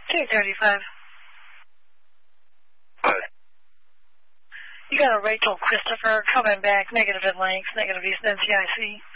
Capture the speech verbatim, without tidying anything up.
two thirty-five. Good. You got a Rachel Christopher coming back, negative at length, negative East N C I C.